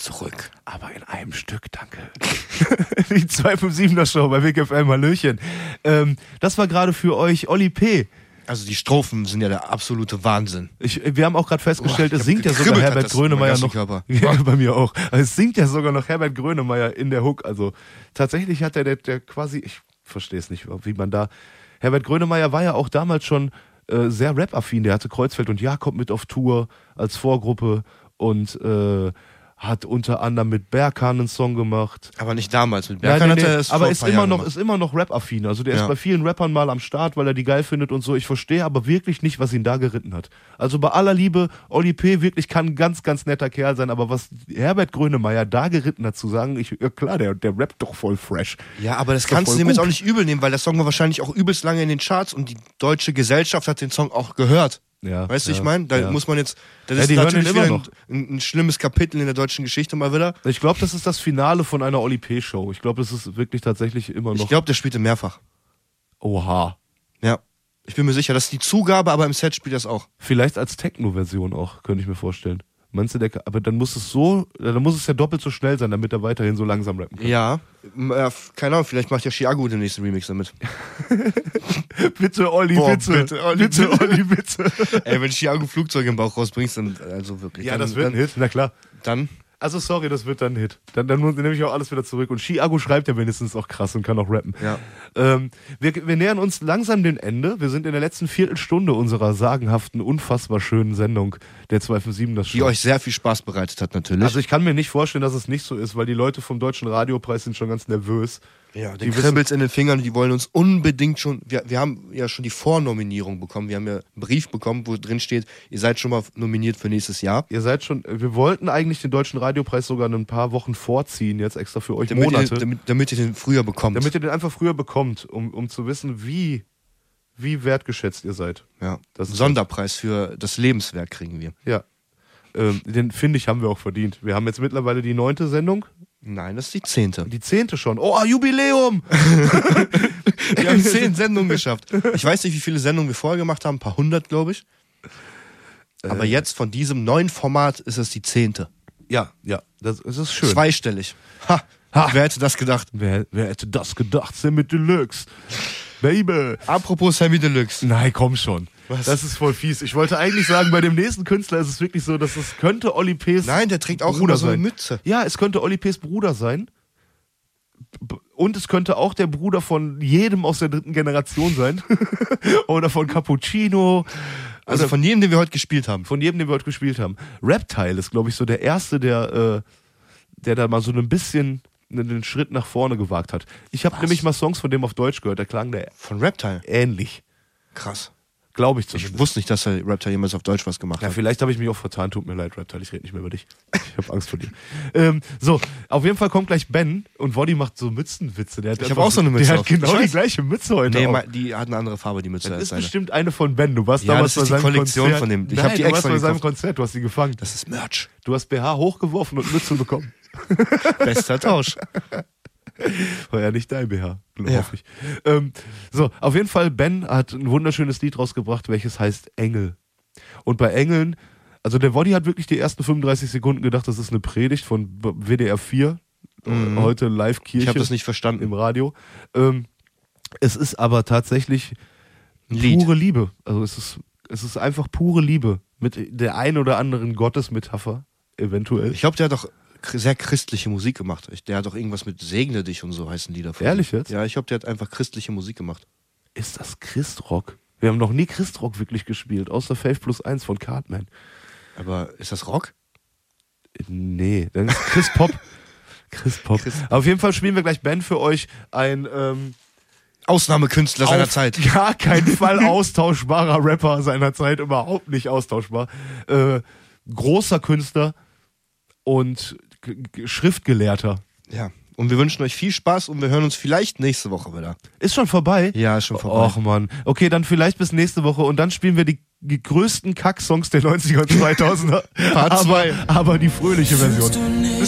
zurück. Aber in einem Stück, danke. Die 257er Show bei Big FM, Hallöchen. Das war gerade für euch Oli P. Also die Strophen sind ja der absolute Wahnsinn. Wir haben auch gerade festgestellt, es singt ja sogar Herbert Grönemeyer noch. Ja, bei mir auch. Also es singt ja sogar noch Herbert Grönemeyer in der Hook. Also tatsächlich hat der quasi, ich verstehe es nicht, wie man da... Herbert Grönemeyer war ja auch damals schon sehr rap-affin. Der hatte Kreuzfeld und Jakob mit auf Tour als Vorgruppe und hat unter anderem mit Berkan einen Song gemacht. Aber nicht damals, mit Berkan hat er es aber ist immer noch Rap-affin. Also der ist bei vielen Rappern mal am Start, weil er die geil findet und so. Ich verstehe aber wirklich nicht, was ihn da geritten hat. Also bei aller Liebe, Oli P. wirklich kann ein ganz, ganz netter Kerl sein, aber was Herbert Grönemeyer da geritten hat, zu sagen, klar, der rappt doch voll fresh. Ja, aber das kannst du dem jetzt auch nicht übel nehmen, weil der Song war wahrscheinlich auch übelst lange in den Charts und die deutsche Gesellschaft hat den Song auch gehört. Ja, weißt du, ich meine? Da muss man jetzt, das ist natürlich wieder ein schlimmes Kapitel in der deutschen Geschichte mal wieder. Ich glaube, das ist das Finale von einer Oli P-Show. Ich glaube, das ist wirklich tatsächlich immer noch... Ich glaube, der spielte mehrfach. Oha. Ja. Ich bin mir sicher, das ist die Zugabe, aber im Set spielt das auch. Vielleicht als Techno-Version auch, könnte ich mir vorstellen. Meinst du, aber dann muss es ja doppelt so schnell sein, damit er weiterhin so langsam rappen kann. Ja, keine Ahnung, vielleicht macht ja Chiago den nächsten Remix damit. Bitte, Olli, bitte. Olli, bitte. Ey, wenn Chiago Flugzeug im Bauch rausbringst, dann, also wirklich. Ja, dann, das wird ein Hit, na klar. Dann? Also sorry, das wird dann ein Hit. Dann nehme ich auch alles wieder zurück. Und Chiago schreibt ja wenigstens auch krass und kann auch rappen. Ja. Wir nähern uns langsam dem Ende. Wir sind in der letzten Viertelstunde unserer sagenhaften, unfassbar schönen Sendung der 257 das Show. Die euch sehr viel Spaß bereitet hat natürlich. Also ich kann mir nicht vorstellen, dass es nicht so ist, weil die Leute vom Deutschen Radiopreis sind schon ganz nervös. Ja, die kribbelt's in den Fingern, die wollen uns unbedingt schon, wir haben ja schon die Vornominierung bekommen, wir haben ja einen Brief bekommen, wo drin steht, ihr seid schon mal nominiert für nächstes Jahr. Wir wollten eigentlich den Deutschen Radiopreis sogar ein paar Wochen vorziehen, jetzt extra für euch Monate. Damit ihr den früher bekommt. Damit ihr den einfach früher bekommt, um zu wissen, wie wertgeschätzt ihr seid. Ja, das ist Sonderpreis für das Lebenswerk kriegen wir. Ja, den finde ich, haben wir auch verdient. Wir haben jetzt mittlerweile die 9. Sendung. Nein, das ist die 10. Die 10. schon. Oh, Jubiläum! Wir haben 10 Sendungen geschafft. Ich weiß nicht, wie viele Sendungen wir vorher gemacht haben. Ein paar 100, glaube ich. Aber jetzt von diesem neuen Format ist es die 10. Ja, das ist schön. Zweistellig. Ha. Wer hätte das gedacht? Wer hätte das gedacht? Sammy Deluxe. Baby. Apropos Sammy Deluxe. Nein, komm schon. Was? Das ist voll fies. Ich wollte eigentlich sagen, bei dem nächsten Künstler ist es wirklich so, dass es könnte Oli P.'s Nein, der trägt auch Bruder immer so eine sein. Mütze. Ja, es könnte Oli P.'s Bruder sein. Und es könnte auch der Bruder von jedem aus der 3. Generation sein. Oder von Cappuccino. Also von jedem, den wir heute gespielt haben. Von jedem, den wir heute gespielt haben. Reptile ist, glaube ich, so der Erste, der da mal so ein bisschen einen Schritt nach vorne gewagt hat. Ich habe nämlich mal Songs von dem auf Deutsch gehört, da klang der von Reptile ähnlich. Krass. Glaube ich zumindest. Ich wusste nicht, dass der Reptile jemals auf Deutsch was gemacht hat. Ja, vielleicht habe ich mich auch vertan, tut mir leid, Reptile, ich rede nicht mehr über dich. Ich habe Angst vor dir. So, auf jeden Fall kommt gleich Ben und Woddy macht so Mützenwitze. Ich habe auch so eine Mütze. Der hat genau die gleiche Mütze heute. Nee, die hat eine andere Farbe, die Mütze. Das ist bestimmt eine von Ben. Du warst ja, damals das ist bei die seinem Kollektion Konzert. von dem. Ich habe die extra bei seinem Konzert, du hast die gefangen. Das ist Merch. Du hast BH hochgeworfen und Mütze bekommen. Bester Tausch. War ja nicht dein BH, hoffe ich. So, auf jeden Fall, Ben hat ein wunderschönes Lied rausgebracht, welches heißt Engel. Und bei Engeln, also der Woddy hat wirklich die ersten 35 Sekunden gedacht, das ist eine Predigt von WDR 4, heute Live-Kirche. Ich habe das nicht verstanden. Im Radio. Es ist aber tatsächlich pure Liebe. Also es ist einfach pure Liebe mit der ein oder anderen Gottesmetapher, eventuell. Ich glaube, der hat doch sehr christliche Musik gemacht. Der hat doch irgendwas mit Segne dich und so heißen Lieder. Ehrlich jetzt? Ja, ich glaube, der hat einfach christliche Musik gemacht. Ist das Christrock? Wir haben noch nie Christrock wirklich gespielt, außer Faith Plus 1 von Cartman. Aber ist das Rock? Nee, dann ist Chris Pop. Chris Pop. Auf jeden Fall spielen wir gleich Ben für euch ein Ausnahmekünstler seiner Zeit. Gar keinen Fall austauschbarer Rapper seiner Zeit, überhaupt nicht austauschbar. Großer Künstler und Schriftgelehrter. Ja, und wir wünschen euch viel Spaß und wir hören uns vielleicht nächste Woche wieder. Ist schon vorbei? Ja, ist schon vorbei. Och Mann. Okay, dann vielleicht bis nächste Woche und dann spielen wir die größten Kack-Songs der 90er und 2000er. Part 2. Aber die fröhliche Version.